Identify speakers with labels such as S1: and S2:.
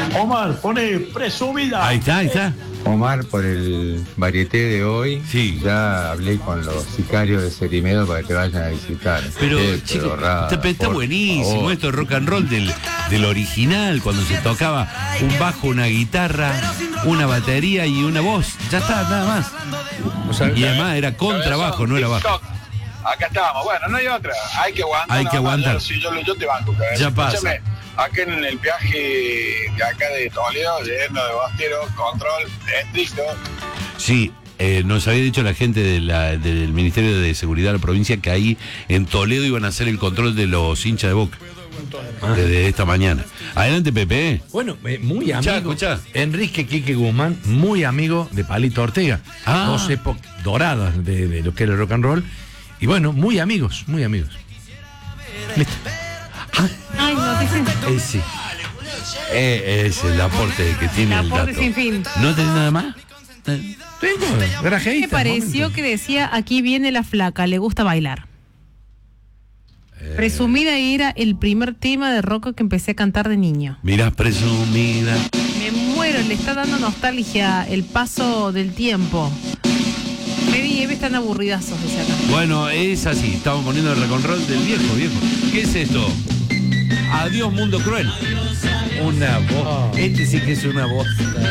S1: Omar, pone presumida.
S2: Ahí está.
S3: Omar, por el varieté de hoy,
S2: Sí.
S3: ya hablé con los sicarios de Cerimedo para que vayan a visitar.
S2: Pero,
S3: Qué
S2: chicos,
S3: pedorrada,
S2: está
S3: por
S2: buenísimo
S3: favor.
S2: esto, rock and roll del original, cuando se tocaba un bajo, una guitarra, una batería y una voz. Ya está, nada más.
S4: O sea,
S2: Y además era contrabajo, no era bajo.
S4: Acá estábamos, bueno, no hay otra. Hay que aguantar.
S2: Hay que aguantar.
S4: Sí, yo te banco. Cabeza.
S2: Ya pasa.
S4: Escúchame, acá en el viaje de acá de Toledo, lleno de basteros, control estricto.
S2: Sí, nos había dicho la gente del Ministerio de Seguridad de la provincia que ahí en Toledo iban a hacer el control de los hinchas de Boca. Desde esta mañana. Adelante, Pepe.
S5: Bueno, muy amigo.
S2: Escuchá.
S5: Enrique Quique Guzmán, muy amigo de Palito Ortega.
S2: Ah.
S5: Dos épocas doradas de lo que era el rock and roll. Y bueno, muy amigos, muy amigos. Listo.
S6: Ay, no,
S2: Ese es el aporte que tiene
S6: El
S2: el
S6: aporte
S2: dato.
S6: sin fin.
S2: ¿No tenés nada más?
S5: Tengo grajeita.
S6: Me pareció
S5: momento.
S6: que decía, aquí viene la flaca, le gusta bailar. Presumida era el primer tema de rock que empecé a cantar de niño.
S2: Mirá, presumida.
S6: Me muero, le está dando nostalgia el paso del tiempo. Fede y Eve están aburridazos, dice acá.
S2: Bueno, es así. Estamos poniendo el rock and roll del viejo. ¿Qué es esto? Adiós, mundo cruel. Una voz. Este sí que es una voz.